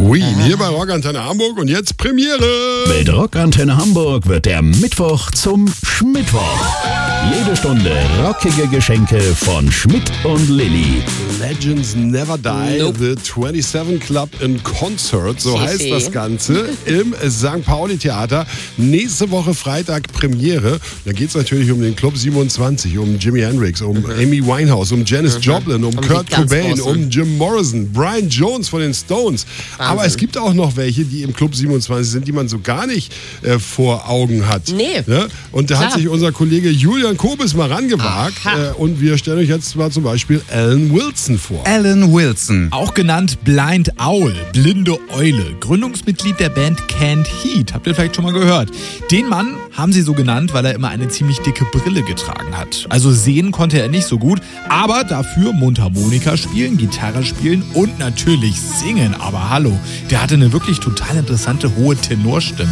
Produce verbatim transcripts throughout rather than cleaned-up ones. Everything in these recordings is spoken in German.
Queen hier bei Rockantenne Hamburg und jetzt Premiere. Mit Rockantenne Hamburg wird der Mittwoch zum Schmittwoch. Jede Stunde rockige Geschenke von Schmidt und Lilly. Legends Never Die, Nope. The twenty-seven Club in Concert, so Si, heißt si. das Ganze, im Sankt Pauli Theater. Nächste Woche Freitag Premiere. Da geht es natürlich um den Club siebenundzwanzig, um Jimi Hendrix, um Mhm. Amy Winehouse, um Janis Mhm. Joplin, um Um die Kurt ganz Cobain, Großen. um Jim Morrison, Brian Jones von den Stones. Aber es gibt auch noch welche, die im Club siebenundzwanzig sind, die man so gar nicht äh, vor Augen hat. Nee. Ne? Und da hat Klar. sich unser Kollege Julian Kobis mal rangewagt. Aha. Äh, und wir stellen euch jetzt mal zum Beispiel Alan Wilson vor. Alan Wilson. Auch genannt Blind Owl, blinde Eule, Gründungsmitglied der Band Canned Heat. Habt ihr vielleicht schon mal gehört? Den Mann haben sie so genannt, weil er immer eine ziemlich dicke Brille getragen hat. Also sehen konnte er nicht so gut, aber dafür Mundharmonika spielen, Gitarre spielen und natürlich singen. Aber hallo, der hatte eine wirklich total interessante hohe Tenorstimme.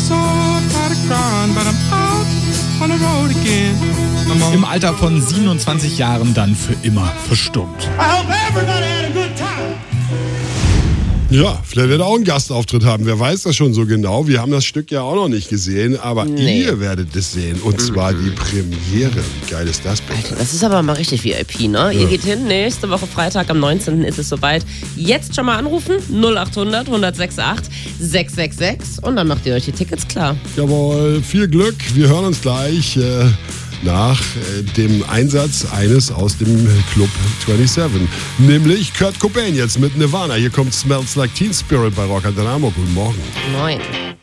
Im Alter von siebenundzwanzig Jahren dann für immer verstummt. Ja, vielleicht wird er auch einen Gastauftritt haben. Wer weiß das schon so genau. Wir haben das Stück ja auch noch nicht gesehen, aber Nee. ihr werdet es sehen. Und zwar die Premiere. Wie geil ist das bitte? Alter, das ist aber mal richtig V I P, ne? Ihr geht hin, nächste Woche Freitag am neunzehnten ist es soweit. Jetzt schon mal anrufen, null acht hundert, hundertsechsundachtzig, sechshundertsechsundsechzig und dann macht ihr euch die Tickets klar. Jawohl, viel Glück. Wir hören uns gleich äh, nach äh, dem Einsatz eines aus dem Club siebenundzwanzig. Nämlich Kurt Cobain jetzt mit Nirvana. Hier kommt Smells Like Teen Spirit bei Rockantenne Hamburg. Guten Morgen. Moin.